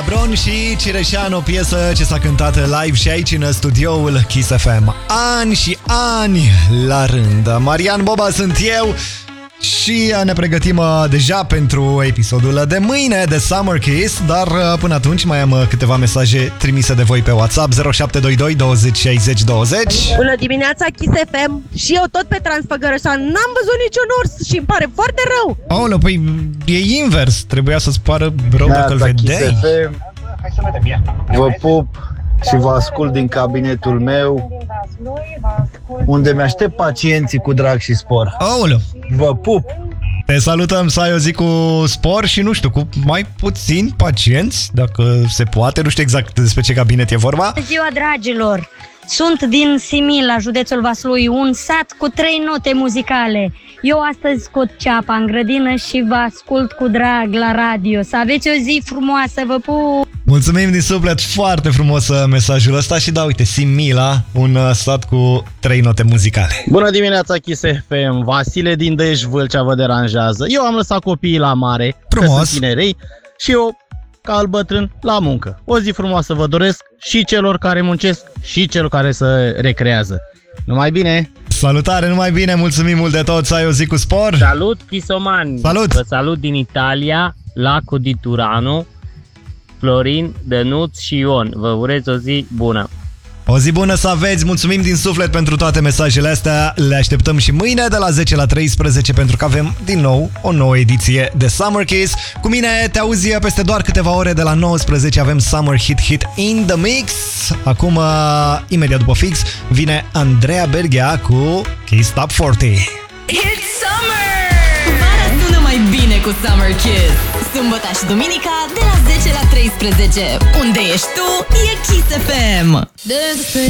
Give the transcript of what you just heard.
Cabron și Cireșean, o piesă ce s-a cântat live și aici în studioul Kiss FM. Ani și ani la rând. Marian Boba sunt eu și ne pregătim deja pentru episodul de mâine de Summer Kiss, dar până atunci mai am câteva mesaje trimise de voi pe WhatsApp 0722 20 60 20. Bună dimineața, Kiss FM. Și eu tot pe Transfăgărășan n-am văzut niciun urs și îmi pare foarte rău. Aoleu, păi e invers. Trebuia să-ți pară rău dacă îl vedeai. Hai să vedem, vă pup și vă ascult din cabinetul meu, unde mi-aștept pacienții cu drag și spor. Aoleu. Vă pup! Te salutăm, să ai o zi cu spor și nu știu, cu mai puțini pacienți, dacă se poate, nu știu exact despre ce cabinet e vorba. Bună ziua, dragilor! Sunt din Simila, județul Vaslui, un sat cu 3 note muzicale. Eu astăzi scot ceapa în grădină și vă ascult cu drag la radio. Să aveți o zi frumoasă, vă pup! Mulțumim din suflet, foarte frumos mesajul ăsta și da, uite, Simila, un sat cu 3 note muzicale. Bună dimineața, Kiss FM, Vasile din Dej, Vâlcea vă deranjează. Eu am lăsat copiii la mare, frumos, că sunt tinerei, și eu, ca al bătrân, la muncă. O zi frumoasă vă doresc și celor care muncesc și celor care se recrează. Numai bine! Salutare, numai bine, mulțumim mult de tot, să ai o zi cu spor! Salut, Chisomani! Salut! Vă salut din Italia, Laco di Turano, Florin, Dănuț și Ion. Vă urez o zi bună! O zi bună să aveți, mulțumim din suflet pentru toate mesajele astea, le așteptăm și mâine de la 10 la 13 pentru că avem din nou o nouă ediție de Summer Kiss. Cu mine te auzi peste doar câteva ore, de la 19 avem Summer Hit in the Mix. Acum, imediat după fix, vine Andreea Berghea cu Kiss Top 40. It's summer! Vara sună mai bine cu Summer Kiss. Sâmbătă și duminica de la 10 la 13. Unde ești tu, e Kiss FM.